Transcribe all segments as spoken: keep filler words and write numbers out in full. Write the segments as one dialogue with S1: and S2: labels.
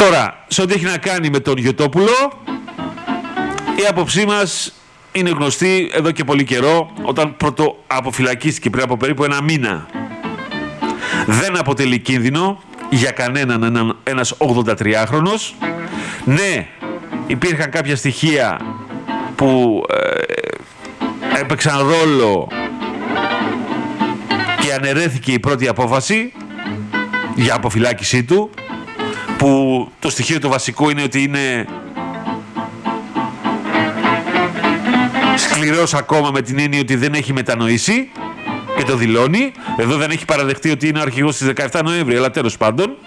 S1: Τώρα, σε ό,τι έχει να κάνει με τον Γιωτόπουλο, η άποψή μας είναι γνωστή εδώ και πολύ καιρό, όταν πρώτο αποφυλακίστηκε πριν από περίπου ένα μήνα. Δεν αποτελεί κίνδυνο για κανέναν έναν, ένας ογδοντατριάχρονος. Ναι, υπήρχαν κάποια στοιχεία που ε, έπαιξαν ρόλο και αναιρέθηκε η πρώτη απόφαση για αποφυλάκησή του, που το στοιχείο το βασικό είναι ότι είναι σκληρός ακόμα, με την έννοια ότι δεν έχει μετανοήσει και το δηλώνει. Εδώ δεν έχει παραδεχτεί ότι είναι ο αρχηγός της δεκαεφτά Νοέμβρη, αλλά τέλος πάντων.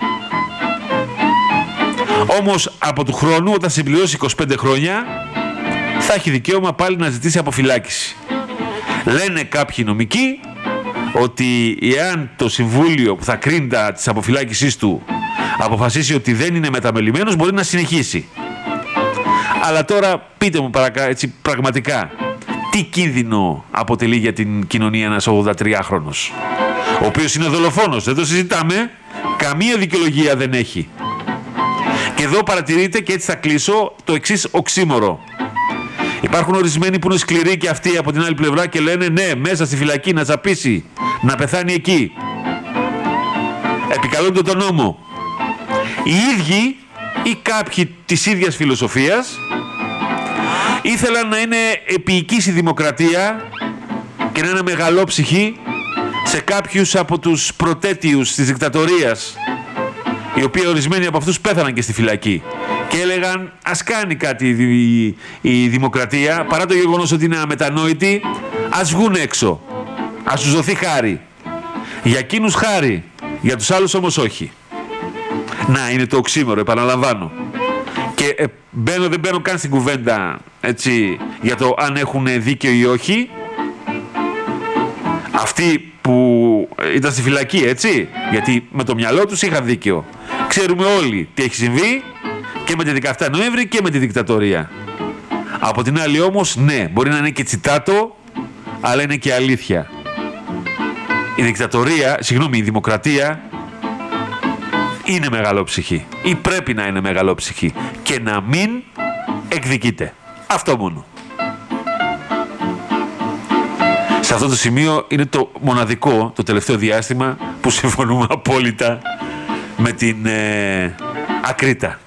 S1: Όμως από του χρόνου, όταν συμπληρώσει είκοσι πέντε χρόνια, θα έχει δικαίωμα πάλι να ζητήσει αποφυλάκηση. Λένε κάποιοι νομικοί ότι εάν το Συμβούλιο που θα κρίνει τα της αποφυλάκησής του αποφασίσει ότι δεν είναι μεταμελημένος, μπορεί να συνεχίσει. Αλλά τώρα πείτε μου παρακα... έτσι, πραγματικά, τι κίνδυνο αποτελεί για την κοινωνία ένας ογδοντατριάχρονος, ο οποίος είναι δολοφόνος, δεν το συζητάμε, καμία δικαιολογία δεν έχει. Και εδώ παρατηρείτε, και έτσι θα κλείσω, το εξής οξύμορο. Υπάρχουν ορισμένοι που είναι σκληροί και αυτοί από την άλλη πλευρά και λένε ναι, μέσα στη φυλακή να τσαπίσει, να πεθάνει εκεί. Επικαλούνται τον νόμο. Οι ίδιοι ή κάποιοι της ίδιας φιλοσοφίας ήθελαν να είναι επίοικης η δημοκρατία και να είναι μεγαλόψυχοι σε κάποιους από τους προτέτειους της δικτατορίας, οι οποίοι ορισμένοι από αυτούς πέθαναν και στη φυλακή, και έλεγαν ας κάνει κάτι η, η, η δημοκρατία, παρά το γεγονός ότι είναι αμετανόητη, ας βγουν έξω, ας τους δοθεί χάρη. Για εκείνους χάρη, για τους άλλους όμως όχι. Να, είναι το οξύμορο, επαναλαμβάνω. Και ε, μπαίνω, δεν μπαίνω καν στην κουβέντα έτσι, για το αν έχουν δίκαιο ή όχι. Αυτοί που ήταν στη φυλακή, έτσι, γιατί με το μυαλό τους είχαν δίκαιο. Ξέρουμε όλοι τι έχει συμβεί και με τη δεκαεφτά Νοέμβρη και με τη δικτατορία. Από την άλλη όμως, ναι, μπορεί να είναι και τσιτάτο, αλλά είναι και αλήθεια. Η δικτατορία, συγγνώμη, η δημοκρατία είναι μεγαλόψυχη ή πρέπει να είναι μεγαλόψυχη και να μην εκδικείται. Αυτό μόνο. Σε αυτό το σημείο είναι το μοναδικό το τελευταίο διάστημα που συμφωνούμε απόλυτα με την ε, Ακρίτα.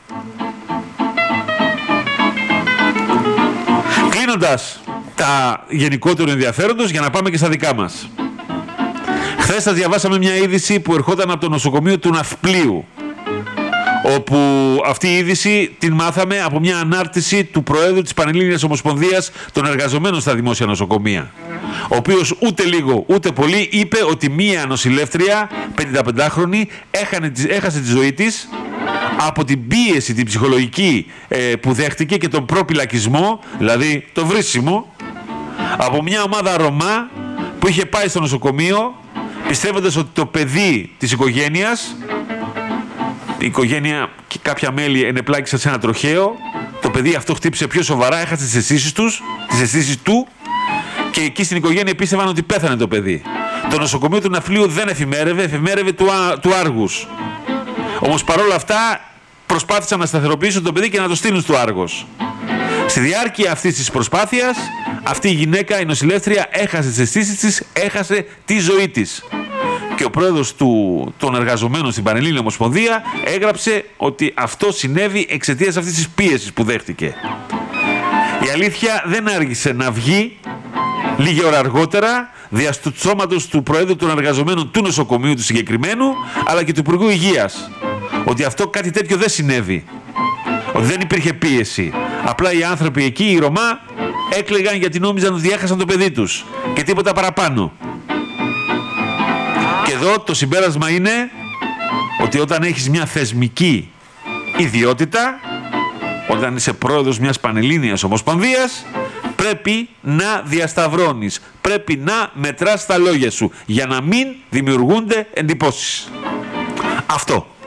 S1: Κλείνοντας τα γενικότερο ενδιαφέροντος, για να πάμε και στα δικά μας. Χθες θα διαβάσαμε μια είδηση που ερχόταν από το νοσοκομείο του Ναυπλίου, όπου αυτή η είδηση την μάθαμε από μια ανάρτηση του Προέδρου της Πανελλήνιας Ομοσπονδίας των Εργαζομένων στα Δημόσια Νοσοκομεία, ο οποίος ούτε λίγο ούτε πολύ είπε ότι μία νοσηλεύτρια πενηνταπεντάχρονη έχασε τη ζωή της από την πίεση την ψυχολογική ε, που δέχτηκε και τον προπυλακισμό, δηλαδή το βρίσιμο, από μια ομάδα Ρωμά που είχε πάει στο νοσοκομείο πιστεύοντας ότι το παιδί της οικογένειας, η οικογένεια και κάποια μέλη ενεπλάκησαν σε ένα τροχαίο, το παιδί αυτό χτύπησε πιο σοβαρά, έχασε τις αισθήσεις τους, τις αισθήσεις του, και εκεί στην οικογένεια πίστευαν ότι πέθανε το παιδί. Το νοσοκομείο του Ναυπλίου δεν εφημέρευε, εφημέρευε του, του Άργους. Όμως παρόλα αυτά προσπάθησαν να σταθεροποιήσουν το παιδί και να το στείλουν στο Άργος. Στη διάρκεια αυτής της προσπάθειας, αυτή η γυναίκα, η νοσηλεύτρια, έχασε τις αισθήσεις της, έχασε τη ζωή της. Και ο πρόεδρος του, των εργαζομένων στην Πανελλήνια Ομοσπονδία έγραψε ότι αυτό συνέβη εξαιτίας αυτής της πίεσης που δέχτηκε. Η αλήθεια δεν άργησε να βγει λίγη ώρα αργότερα δια του σώματος του Προέδρου των Εργαζομένων του νοσοκομείου του συγκεκριμένου, αλλά και του Υπουργού Υγείας, ότι αυτό κάτι τέτοιο δεν συνέβη. Ότι δεν υπήρχε πίεση. Απλά οι άνθρωποι εκεί, οι Ρωμά, έκλαιγαν γιατί νόμιζαν ότι έχασαν το παιδί τους και τίποτα παραπάνω. Και εδώ το συμπέρασμα είναι ότι όταν έχεις μια θεσμική ιδιότητα, όταν είσαι πρόεδρος μιας Πανελλήνιας Ομοσπονδίας, πρέπει να διασταυρώνεις, πρέπει να μετράς τα λόγια σου για να μην δημιουργούνται εντυπώσεις. Αυτό.